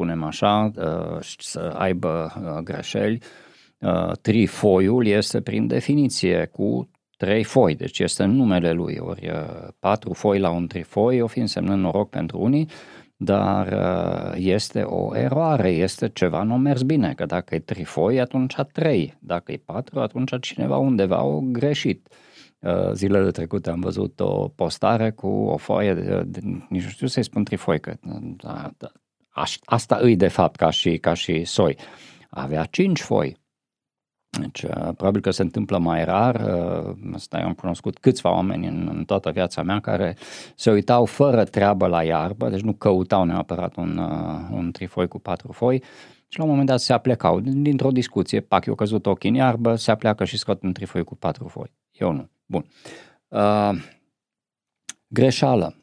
spunem așa, să aibă greșeli. Trifoiul este prin definiție cu 3 foi, deci este în numele lui, ori 4 foi la un trifoi, o fi însemnând noroc pentru unii, dar este o eroare, este ceva nu a mers bine, că dacă e trifoi, atunci 3, dacă e 4, atunci cineva undeva a greșit. Zilele trecute am văzut o postare cu o foaie, nici nu știu să-i spun trifoi, că asta îi de fapt ca și soi. Avea 5 foi. Deci, probabil că se întâmplă mai rar. Asta am cunoscut câțiva oameni în toată viața mea care se uitau fără treabă la iarbă, deci nu căutau neapărat un trifoi cu 4 foi și la un moment dat se aplecau dintr-o discuție, pac, eu căzut ochii în iarbă, se apleacă și scot un trifoi cu 4 foi. Eu nu. Bun. Greșeală.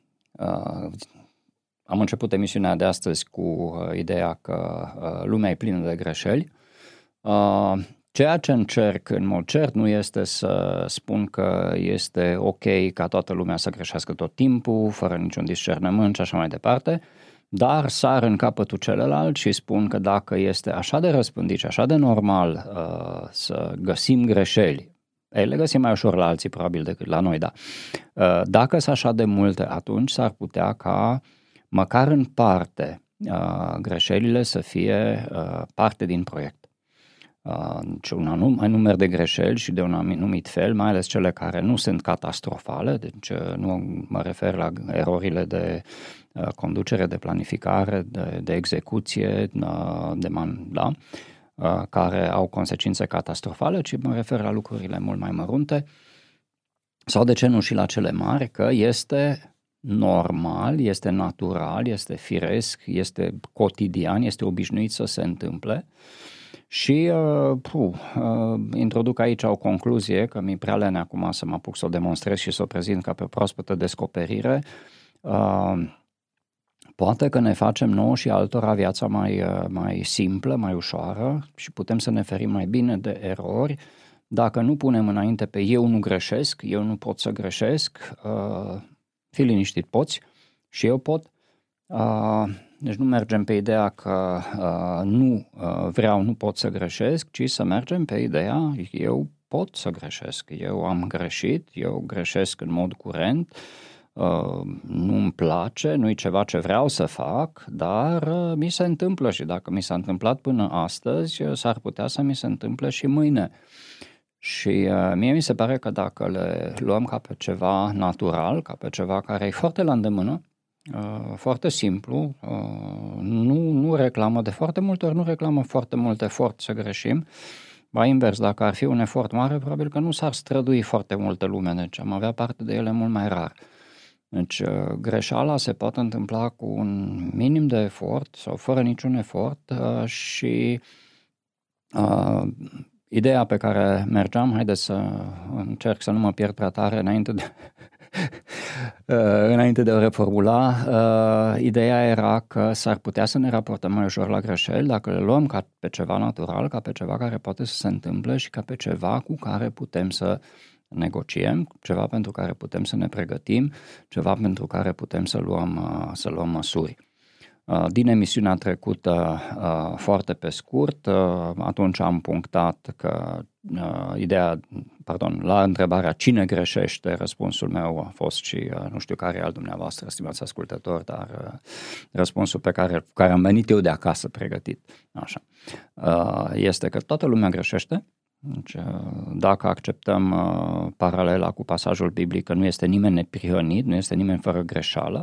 Am început emisiunea de astăzi cu ideea că lumea e plină de greșeli. Ceea ce încerc în mod cert nu este să spun că este ok ca toată lumea să greșească tot timpul, fără niciun discernământ și așa mai departe, dar sar în capătul celălalt și spun că dacă este așa de răspândit și așa de normal să găsim greșeli, le găsim mai ușor la alții probabil decât la noi, da. Dacă sunt așa de multe, atunci s-ar putea ca măcar în parte greșelile să fie parte din proiect. Un număr de greșeli și de un anumit fel, mai ales cele care nu sunt catastrofale, deci nu mă refer la erorile de conducere, de planificare, de execuție, care au consecințe catastrofale, ci mă refer la lucrurile mult mai mărunte sau de ce nu și la cele mari, că este normal, este natural, este firesc, este cotidian, este obișnuit să se întâmple. Și introduc aici o concluzie, că mi-e prea lene acum să mă apuc să o demonstrez și să o prezint ca pe o proaspătă descoperire. Poate că ne facem nouă și altora viața mai simplă, mai ușoară și putem să ne ferim mai bine de erori dacă nu punem înainte pe eu nu greșesc, eu nu pot să greșesc, fii liniștit, poți și eu pot. Deci nu mergem pe ideea că nu pot să greșesc, ci să mergem pe ideea eu pot să greșesc, eu am greșit, eu greșesc în mod curent, nu-mi place, nu-i ceva ce vreau să fac, dar mi se întâmplă și dacă mi s-a întâmplat până astăzi, s-ar putea să mi se întâmple și mâine. Și mie mi se pare că dacă le luăm ca pe ceva natural, ca pe ceva care e foarte la îndemână, foarte simplu, nu reclamă de foarte multe ori, nu reclamă foarte mult efort să greșim, ba invers, dacă ar fi un efort mare, probabil că nu s-ar strădui foarte multă lume, deci am avea parte de ele mult mai rar. Deci greșeala se poate întâmpla cu un minim de efort sau fără niciun efort și ideea pe care mergeam, haideți să încerc să nu mă pierd prea tare înainte de a reformula, ideea era că s-ar putea să ne raportăm mai ușor la greșeli dacă le luăm ca pe ceva natural, ca pe ceva care poate să se întâmple și ca pe ceva cu care putem să negociem, ceva pentru care putem să ne pregătim, ceva pentru care putem să luăm măsuri. Din emisiunea trecută, foarte pe scurt, atunci am punctat că la întrebarea cine greșește, răspunsul meu a fost și nu știu care e al dumneavoastră, stimați ascultători, dar răspunsul pe care am venit eu de acasă pregătit, așa, este că toată lumea greșește. Deci, dacă acceptăm paralela cu pasajul biblic că nu este nimeni neprihănit, nu este nimeni fără greșeală,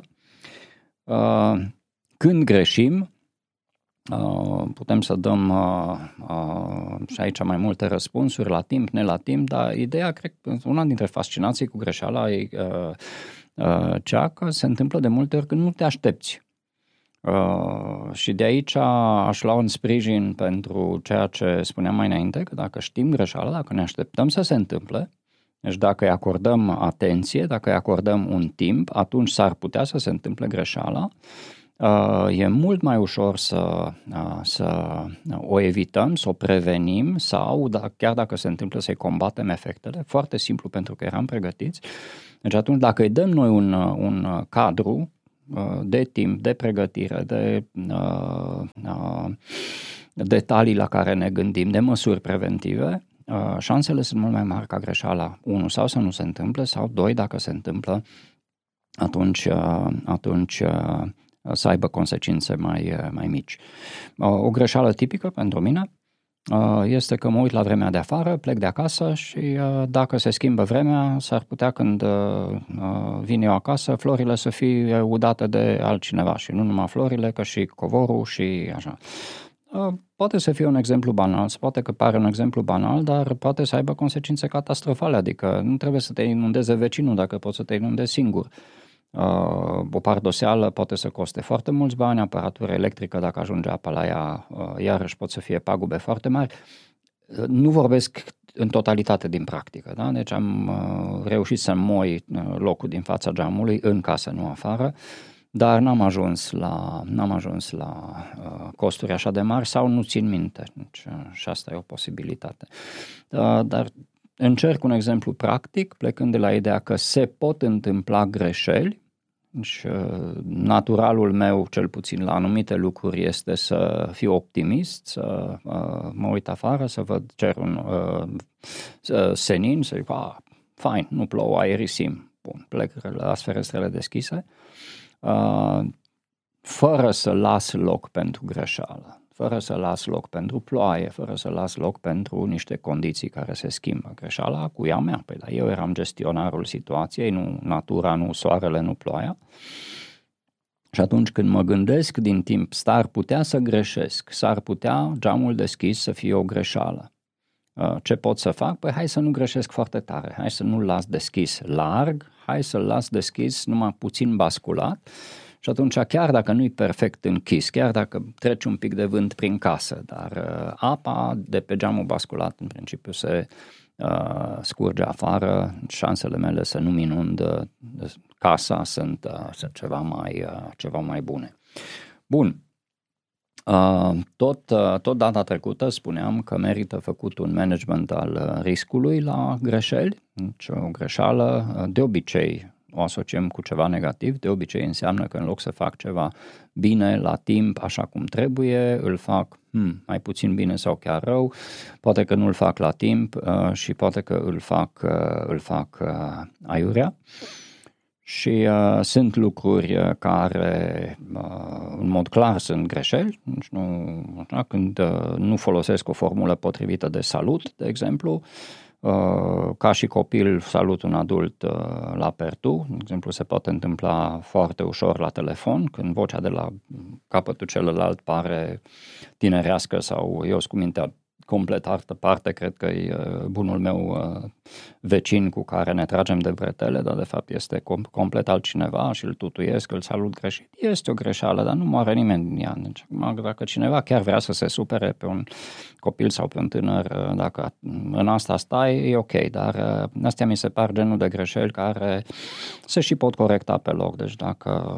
când greșim, putem să dăm și aici mai multe răspunsuri, la timp, ne la timp, dar ideea, cred că una dintre fascinații cu greșeala e cea că se întâmplă de multe ori când nu te aștepți. Și de aici aș lua un sprijin pentru ceea ce spuneam mai înainte, că dacă știm greșeala, dacă ne așteptăm să se întâmple, deci dacă îi acordăm atenție, dacă îi acordăm un timp, atunci s-ar putea să se întâmple greșeala. E mult mai ușor să o evităm, să o prevenim sau chiar dacă se întâmplă să-i combatem efectele, foarte simplu pentru că eram pregătiți. Deci atunci dacă îi dăm noi un cadru, de timp, de pregătire, de detalii la care ne gândim, de măsuri preventive, șansele sunt mult mai mari ca greșeala, 1, sau să nu se întâmple, sau 2, dacă se întâmplă, atunci să aibă consecințe mai mici. O greșeală tipică pentru mine este că mă uit la vremea de afară, plec de acasă și dacă se schimbă vremea, s-ar putea când vin eu acasă, florile să fie udate de altcineva și nu numai florile, că și covorul și așa. Poate să fie un exemplu banal, poate că pare un exemplu banal, dar poate să aibă consecințe catastrofale, adică nu trebuie să te inundeze vecinul dacă poți să te inundezi singur. O pardoseală poate să coste foarte mulți bani, aparatură electrică, dacă ajunge apa la ea, iarăși pot să fie pagube foarte mari. Nu vorbesc în totalitate din practică, da? Deci am reușit să moi locul din fața geamului în casă, nu afară, dar n-am ajuns la costuri așa de mari sau nu țin minte. Deci, și asta e o posibilitate. Dar încerc un exemplu practic, plecând de la ideea că se pot întâmpla greșeli. Și naturalul meu, cel puțin la anumite lucruri, este să fiu optimist, să mă uit afară, să văd cerul senin, să zic, fain, nu plouă, aerisim, bun, plec la ferestrele deschise, fără să las loc pentru greșeală, fără să las loc pentru ploaie, fără să las loc pentru niște condiții care se schimbă. Greșeala cu ea mea, dar eu eram gestionarul situației, nu natura, nu soarele, nu ploaia. Și atunci când mă gândesc din timp, s-ar putea să greșesc, s-ar putea geamul deschis să fie o greșeală. Ce pot să fac? Păi hai să nu greșesc foarte tare, hai să nu-l las deschis larg, hai să-l las deschis numai puțin basculat. Și atunci, chiar dacă nu e perfect închis, chiar dacă treci un pic de vânt prin casă, dar apa de pe geamul basculat în principiu se scurge afară, șansele mele să nu-mi inundă casa sunt ceva mai bune. Bun. Tot data trecută spuneam că merită făcut un management al riscului la greșeli. Deci o greșeală de obicei o asociem cu ceva negativ, de obicei înseamnă că în loc să fac ceva bine, la timp, așa cum trebuie, îl fac mai puțin bine sau chiar rău, poate că nu îl fac la timp și poate că îl fac aiurea. Și sunt lucruri care în mod clar sunt greșeli, deci când nu folosesc o formulă potrivită de salut, de exemplu, ca și copil salut un adult la per tu, de exemplu se poate întâmpla foarte ușor la telefon, când vocea de la capătul celălalt pare tinerească sau eu sunt cu mintea complet altă parte, cred că e bunul meu vecin cu care ne tragem de bretele, dar de fapt este complet altcineva și îl tutuiesc, îl salut greșit. Este o greșeală, dar nu moare nimeni din ea. Deci, dacă cineva chiar vrea să se supere pe un copil sau pe un tânăr, dacă în asta stai, e ok, dar astea mi se par genul de greșeli care se și pot corecta pe loc. Deci dacă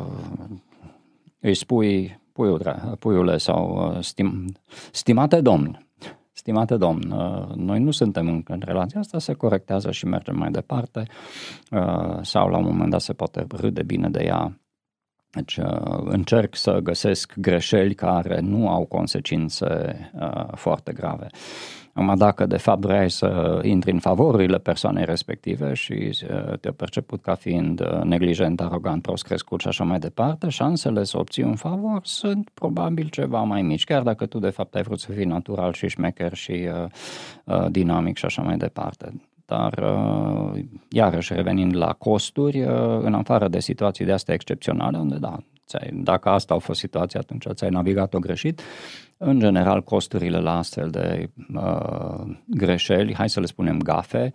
îi spui puiule sau stimate domn, noi nu suntem în relația asta, se corectează și mergem mai departe sau la un moment dat se poate râde bine de ea. Deci încerc să găsesc greșeli care nu au consecințe foarte grave. Acum, dacă de fapt vrei să intri în favorurile persoanei respective și te-ai perceput ca fiind neglijent, arogant, prost crescut și așa mai departe, șansele să obții un favor sunt probabil ceva mai mici, chiar dacă tu de fapt ai vrut să fii natural și șmecher și dinamic și așa mai departe. Dar, iarăși, revenind la costuri, în afară de situații de astea excepționale, unde dacă asta a fost situația, atunci ți-ai navigat-o greșit, în general, costurile la astfel de greșeli, hai să le spunem gafe,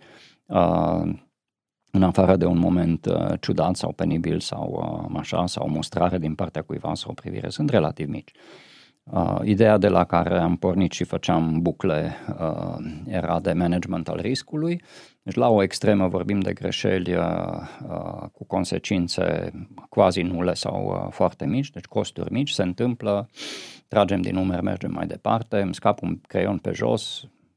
în afară de un moment ciudat sau penibil sau o mustrare din partea cuiva sau o privire, sunt relativ mici. Ideea de la care am pornit și făceam bucle era de management al riscului. Deci la o extremă vorbim de greșeli cu consecințe quasi nule sau foarte mici, deci costuri mici, se întâmplă, tragem din numeri, mergem mai departe, îmi scap un creion pe jos,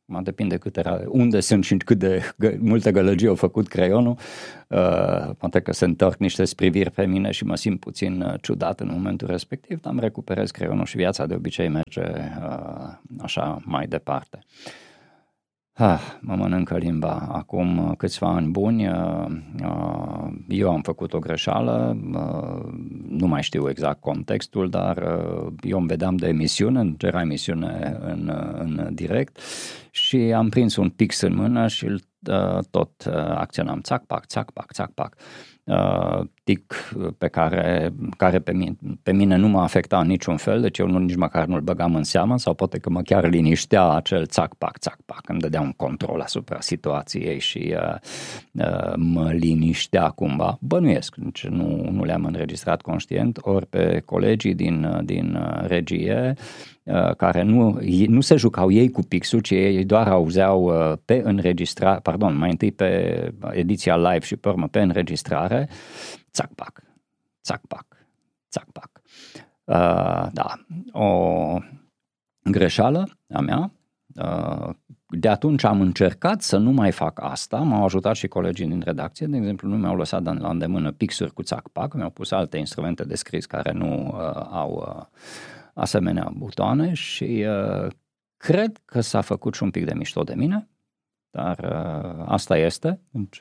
depinde unde sunt și cât de multă gălăgie au făcut creionul. Poate că se întorc niște priviri pe mine și mă simt puțin ciudat în momentul respectiv, dar îmi recuperez creionul și viața de obicei merge așa mai departe. Mă mănâncă limba. Acum câțiva ani buni eu am făcut o greșeală, nu mai știu exact contextul, dar eu îmi vedeam de emisiune, era emisiune în direct și am prins un pix în mână și tot acționam țac-pac, țac-pac, țac-pac. Tic pe care pe mine nu m-a afectat în niciun fel, deci eu nici măcar nu-l băgam în seamă sau poate că mă chiar liniștea acel țac-pac, țac-pac, îmi dădea un control asupra situației și mă liniștea cumva. Bănuiesc, deci nu le-am înregistrat conștient, ori pe colegii din regie care nu se jucau ei cu pixul, ci ei doar auzeau pe înregistrare, mai întâi pe ediția live și pe urmă pe înregistrare, țac-pac, țac-pac, țac-pac. Da, o greșeală a mea. De atunci am încercat să nu mai fac asta, m-au ajutat și colegii din redacție, de exemplu nu mi-au lăsat la îndemână pixuri cu țac-pac, mi-au pus alte instrumente de scris care nu au asemenea butoane și cred că s-a făcut și un pic de mișto de mine, dar asta este, deci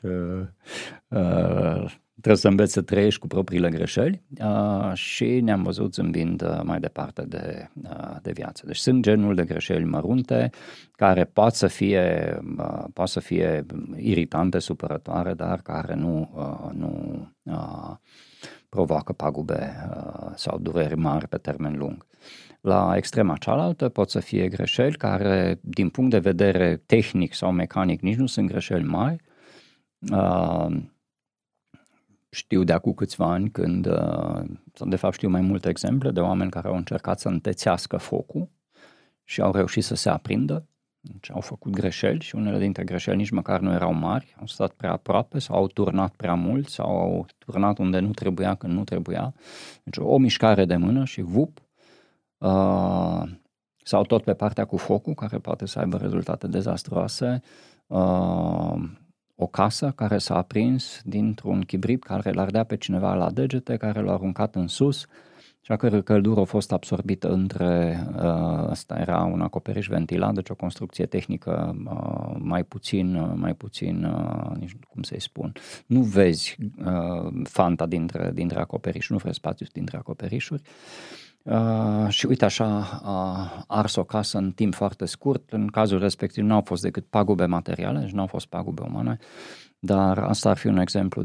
trebuie să înveți să trăiești cu propriile greșeli și ne-am văzut zâmbind mai departe de viață. Deci sunt genul de greșeli mărunte care pot să fie iritante, supărătoare, dar care nu provoacă pagube sau dureri mari pe termen lung. La extrema cealaltă pot să fie greșeli care, din punct de vedere tehnic sau mecanic, nici nu sunt greșeli mari. Știu de acum câțiva ani sau de fapt știu mai multe exemple de oameni care au încercat să întețească focul și au reușit să se aprindă. Deci au făcut greșeli și unele dintre greșeli nici măcar nu erau mari, au stat prea aproape sau au turnat prea mult sau au turnat unde nu trebuia când nu trebuia. Deci o mișcare de mână și vup, sau tot pe partea cu focul care poate să aibă rezultate dezastroase, o casă care s-a aprins dintr-un chibrit care l-ar dea pe cineva la degete, care l-a aruncat în sus și a cărui căldură a fost absorbită asta era un acoperiș ventilat, deci o construcție tehnică mai puțin, nici cum să-i spun, nu vezi fanta dintre acoperiș, nu vezi spațiu dintre acoperișuri. Și uite așa a ars o casă în timp foarte scurt. În cazul respectiv nu au fost decât pagube materiale, deci nu au fost pagube umane, dar asta ar fi un exemplu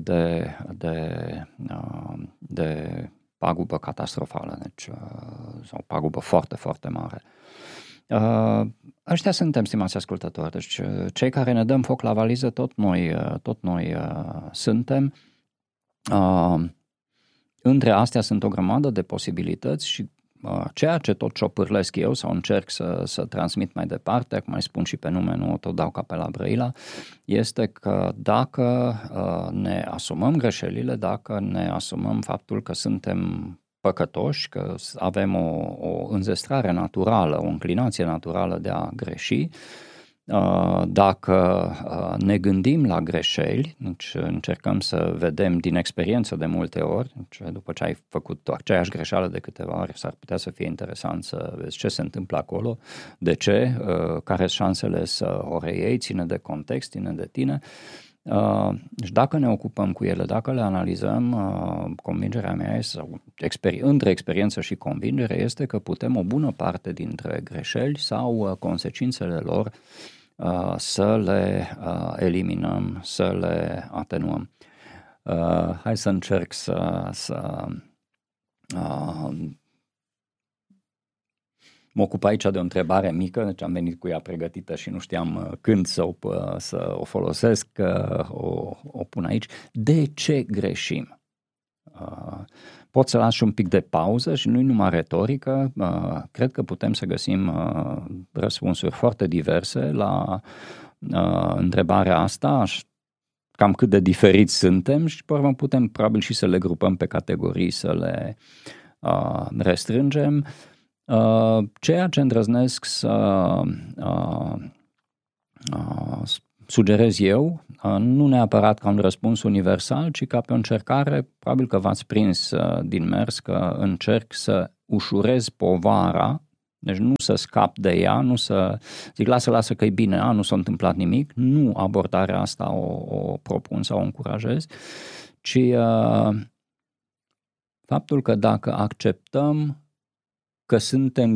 de pagubă catastrofală, deci, sau pagubă foarte, foarte mare. Ăștia suntem, stimați ascultători, deci cei care ne dăm foc la valiză, tot noi suntem. Între astea sunt o grămadă de posibilități și ceea ce tot ciopârlesc eu sau încerc să transmit mai departe, cum mai spun și pe nume, nu o tot dau ca pe la Brăila, este că dacă ne asumăm greșelile, dacă ne asumăm faptul că suntem păcătoși, că avem o înzestrare naturală, o înclinație naturală de a greși, dacă ne gândim la greșeli, deci încercăm să vedem din experiență de multe ori, deci după ce ai făcut aceeași greșeală de câteva ori, s-ar putea să fie interesant să vezi ce se întâmplă acolo, de ce, care sunt șansele să o reiei, ține de context, ține de tine. Deci dacă ne ocupăm cu ele, dacă le analizăm, convingerea mea este, între experiență și convingere, este că putem o bună parte dintre greșeli sau consecințele lor să le eliminăm, să le atenuăm. Hai să încerc să mă ocup aici de o întrebare mică, deci am venit cu ea pregătită și nu știam când să o folosesc, o pun aici. De ce greșim? Pot să las și un pic de pauză și nu-i numai retorică, cred că putem să găsim răspunsuri foarte diverse la întrebarea asta, cam cât de diferiți suntem și pe urmă putem probabil și să le grupăm pe categorii, să le restrângem. Ceea ce îndrăznesc să sugerez eu, nu neapărat ca un răspuns universal, ci ca pe o încercare, probabil că v-ați prins din mers, că încerc să ușurez povara, deci nu să scap de ea, nu să zic lasă că e bine, nu s-a întâmplat nimic, nu abordarea asta o propun sau o încurajez, ci faptul că dacă acceptăm că suntem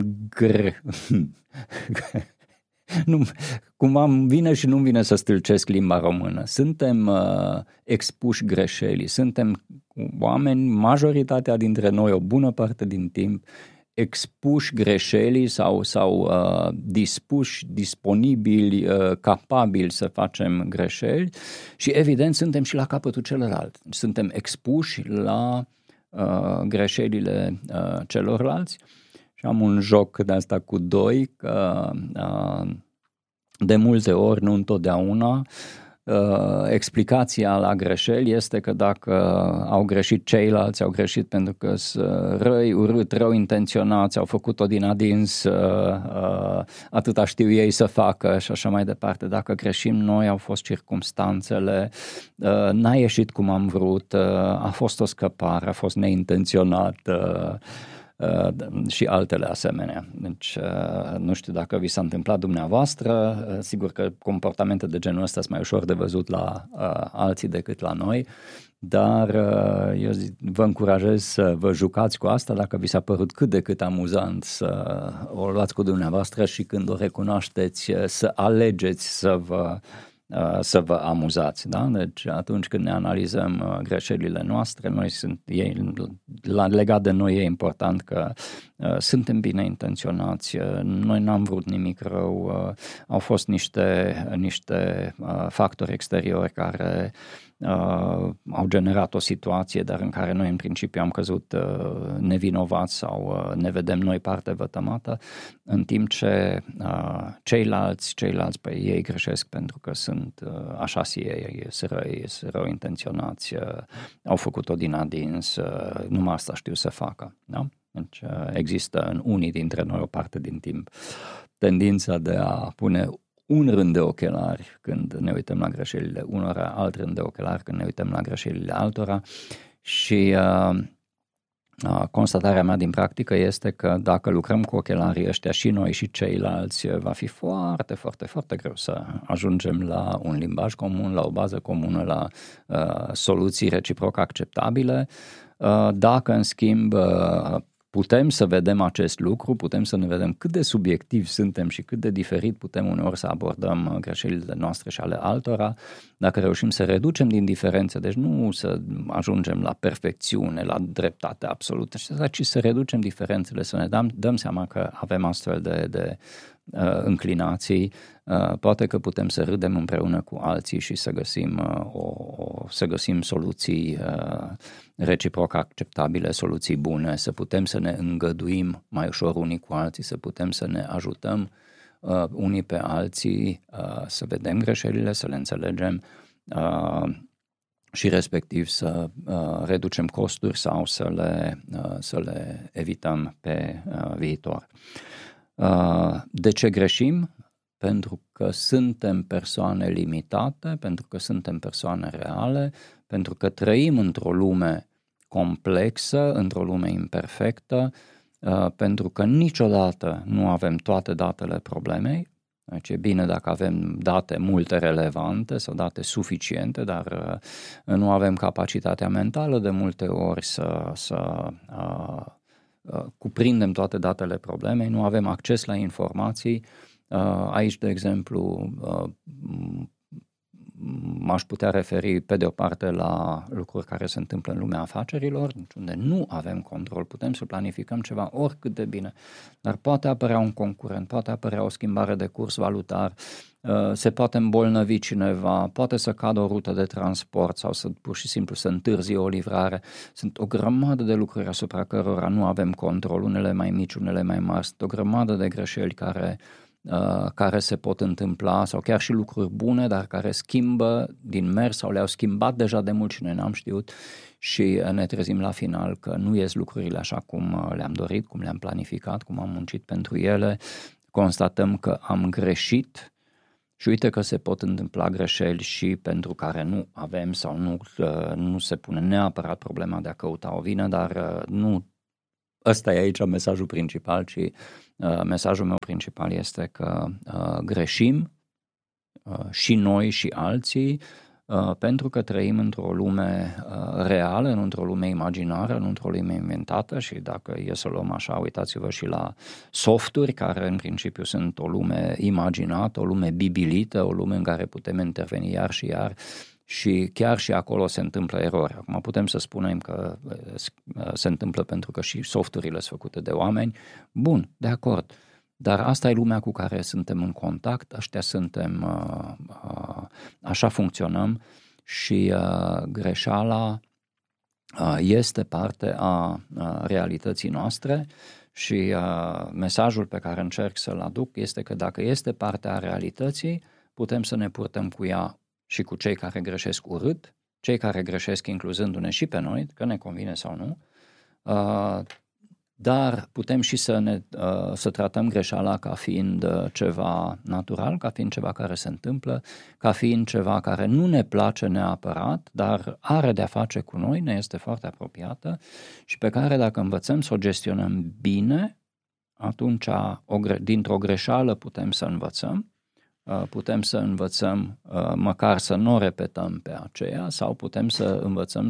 nu, cumva îmi vine și nu-mi vine să stâlcesc limba română. Suntem expuși greșelii, suntem oameni, majoritatea dintre noi, o bună parte din timp, expuși greșelii sau dispuși, disponibili, capabili să facem greșeli și evident suntem și la capătul celălalt. Suntem expuși la greșelile celorlalți. Și am un joc de asta cu doi, că de multe ori, nu întotdeauna, explicația la greșeli este că dacă au greșit ceilalți, au greșit pentru că sunt răi, urât, rău intenționați, au făcut-o din adins, atâta știu ei să facă și așa mai departe. Dacă greșim noi, au fost circumstanțele, n-a ieșit cum am vrut, a fost o scăpare, a fost neintenționat, și altele asemenea. Deci nu știu dacă vi s-a întâmplat dumneavoastră, sigur că comportamente de genul ăsta sunt mai ușor de văzut la alții decât la noi, dar eu vă încurajez să vă jucați cu asta, dacă vi s-a părut cât de cât amuzant să o luați cu dumneavoastră și când o recunoașteți să alegeți să vă amuzați, da? Deci atunci când ne analizăm greșelile noastre, legat de noi e important că suntem bine intenționați, noi n-am vrut nimic rău, au fost niște factori exteriori care au generat o situație, dar în care noi în principiu am căzut nevinovați sau ne vedem noi parte vătămată, în timp ce ceilalți pe ei greșesc pentru că sunt așa și ei, sunt rău intenționați, au făcut-o din adins, numai asta știu să facă. Da? Deci există în unii dintre noi o parte din timp tendința de a pune un rând de ochelari când ne uităm la greșelile unora, alt rând de ochelari când ne uităm la greșelile altora și constatarea mea din practică este că dacă lucrăm cu ochelarii ăștia și noi și ceilalți, va fi foarte, foarte, foarte greu să ajungem la un limbaj comun, la o bază comună, la soluții reciproc acceptabile. Dacă, în schimb, putem să vedem acest lucru, putem să ne vedem cât de subiectivi suntem și cât de diferit putem uneori să abordăm greșelile noastre și ale altora, dacă reușim să reducem din diferențe, deci nu să ajungem la perfecțiune, la dreptate absolută, ci să reducem diferențele, să ne dăm seama că avem astfel de înclinații, poate că putem să râdem împreună cu alții și să găsim soluții reciproc acceptabile, soluții bune, să putem să ne îngăduim mai ușor unii cu alții, să putem să ne ajutăm unii pe alții, să vedem greșelile, să le înțelegem și respectiv să reducem costuri sau să le evităm pe viitor. De ce greșim? Pentru că suntem persoane limitate, pentru că suntem persoane reale, pentru că trăim într-o lume complexă, într-o lume imperfectă, pentru că niciodată nu avem toate datele problemei. Deci e bine dacă avem date multe relevante sau date suficiente, dar nu avem capacitatea mentală de multe ori să cuprindem toate datele problemei, nu avem acces la informații. Aici, de exemplu, m-aș putea referi pe de o parte la lucruri care se întâmplă în lumea afacerilor, unde nu avem control, putem să planificăm ceva oricât de bine, dar poate apărea un concurent, poate apărea o schimbare de curs valutar, se poate îmbolnăvi cineva, poate să cadă o rută de transport sau pur și simplu să întârzie o livrare. Sunt o grămadă de lucruri asupra cărora nu avem control, unele mai mici, unele mai mari, sunt o grămadă de greșeli care se pot întâmpla sau chiar și lucruri bune, dar care schimbă din mers sau le-au schimbat deja de mult și noi n-am știut și ne trezim la final că nu ies lucrurile așa cum le-am dorit, cum le-am planificat, cum am muncit pentru ele. Constatăm că am greșit Și uite că se pot întâmpla greșeli și pentru care nu avem sau nu se pune neapărat problema de a căuta o vină, dar nu ăsta e aici mesajul principal, ci mesajul meu principal este că greșim și noi și alții pentru că trăim într-o lume reală, nu într-o lume imaginară, nu într-o lume inventată și dacă e să luăm așa, uitați-vă și la softuri care în principiu sunt o lume imaginată, o lume bibilită, o lume în care putem interveni iar și iar și chiar și acolo se întâmplă erori. Acum putem să spunem că se întâmplă pentru că și softurile sunt făcute de oameni. Bun, de acord. Dar asta e lumea cu care suntem în contact, ăștia suntem, așa funcționăm și greșeala este parte a realității noastre și mesajul pe care încerc să-l aduc este că dacă este parte a realității, putem să ne purtăm cu ea și cu cei care greșesc urât, cei care greșesc incluzându-ne și pe noi, că ne convine sau nu, dar putem și să tratăm greșeala ca fiind ceva natural, ca fiind ceva care se întâmplă, ca fiind ceva care nu ne place neapărat, dar are de-a face cu noi, ne este foarte apropiată și pe care dacă învățăm să o gestionăm bine, atunci dintr-o greșeală putem să învățăm. Putem să învățăm măcar să nu o repetăm pe aceea sau putem să învățăm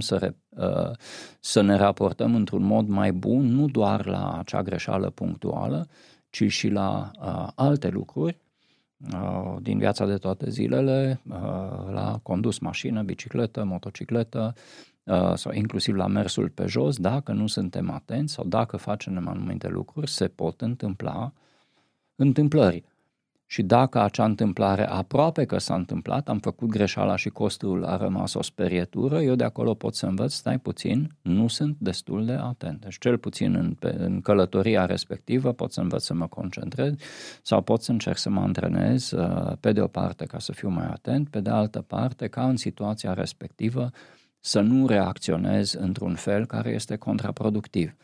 să ne raportăm într-un mod mai bun, nu doar la acea greșeală punctuală, ci și la alte lucruri din viața de toate zilele, la condus mașină, bicicletă, motocicletă sau inclusiv la mersul pe jos. Dacă nu suntem atenți sau dacă facem anumite lucruri, se pot întâmpla întâmplări. Și dacă acea întâmplare aproape că s-a întâmplat, am făcut greșeala și costul a rămas o sperietură, eu de acolo pot să învăț, stai puțin, nu sunt destul de atent. Deci cel puțin în călătoria respectivă pot să învăț să mă concentrez sau pot să încerc să mă antrenez pe de o parte ca să fiu mai atent, pe de altă parte ca în situația respectivă să nu reacționez într-un fel care este contraproductiv.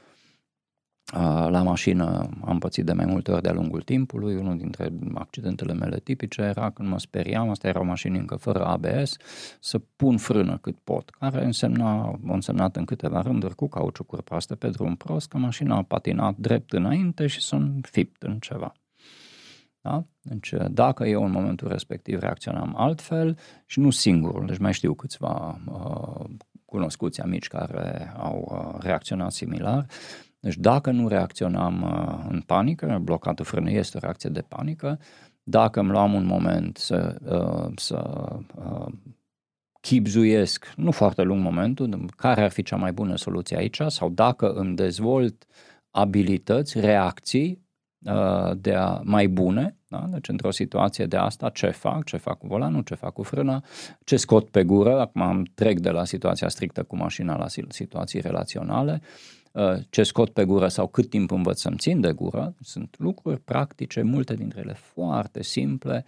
La mașină am pățit de mai multe ori de-a lungul timpului, unul dintre accidentele mele tipice era când mă speriam, asta era o mașină încă fără ABS, să pun frână cât pot, care a însemnat în câteva rânduri cu cauciucuri proaste pe drum prost, că mașina a patinat drept înainte și s-a fipt în ceva. Da? Deci dacă eu în momentul respectiv reacționam altfel și nu singurul, deci mai știu câțiva cunoscuți amici care au reacționat similar. Deci dacă nu reacționam în panică, blocatul frânei este o reacție de panică, dacă îmi luam un moment să chibzuiesc, nu foarte lung momentul, care ar fi cea mai bună soluție aici, sau dacă îmi dezvolt abilități, reacții mai bune, da? Deci într-o situație de asta ce fac cu volanul, ce fac cu frâna, ce scot pe gură, acum trec de la situația strictă cu mașina la situații relaționale, ce scot pe gură sau cât timp învăț să-mi țin de gură, sunt lucruri practice, multe dintre ele foarte simple.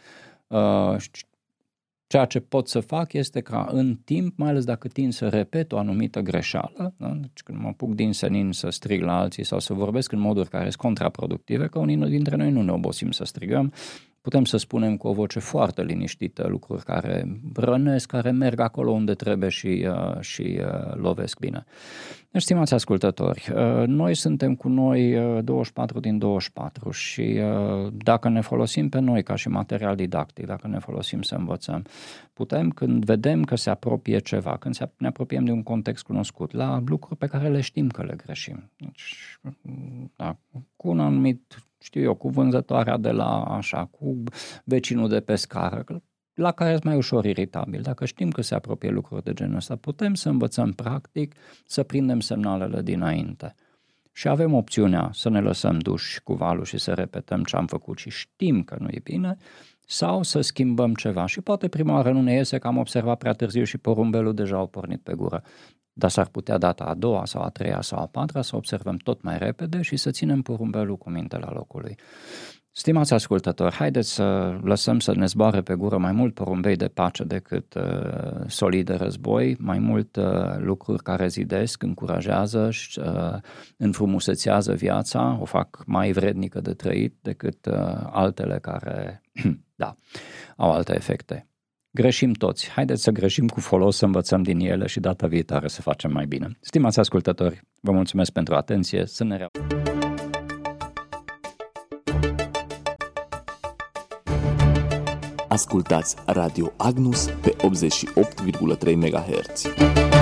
Ceea ce pot să fac este ca în timp, mai ales dacă tind să repet o anumită greșeală, da? Deci când mă apuc din senin să strig la alții sau să vorbesc în moduri care sunt contraproductive, că unii dintre noi nu ne obosim să strigăm, putem să spunem cu o voce foarte liniștită lucruri care rănesc, care merg acolo unde trebuie și lovesc bine. Deci, stimați ascultători, noi suntem cu noi 24 din 24 și dacă ne folosim pe noi ca și material didactic, dacă ne folosim să învățăm, putem, când vedem că se apropie ceva, când ne apropiem de un context cunoscut, la lucruri pe care le știm că le greșim. Deci, da, cu un anumit, cu vânzătoarea de la așa, cu vecinul de pe scară, la care sunt mai ușor iritabil. Dacă știm că se apropie lucruri de genul ăsta, putem să învățăm practic, să prindem semnalele dinainte. Și avem opțiunea să ne lăsăm duși cu valul și să repetăm ce am făcut și știm că nu e bine, sau să schimbăm ceva. Și poate prima oară nu ne iese că am observat prea târziu și porumbelul deja a pornit pe gură. Dar s-ar putea data a doua sau a treia sau a patra să observăm tot mai repede și să ținem porumbelul cu minte la locul lui. Stimați ascultători, haideți să lăsăm să ne zboare pe gură mai mult porumbei de pace decât solii de război, mai mult lucruri care zidesc, încurajează și înfrumusețează viața, o fac mai vrednică de trăit decât altele care, Da, au alte efecte. Greșim toți. Haideți să greșim cu folos, să învățăm din ele și data viitoare să facem mai bine. Stimați ascultători, vă mulțumesc pentru atenție. Să ne Ascultați Radio Agnus pe 88,3 MHz.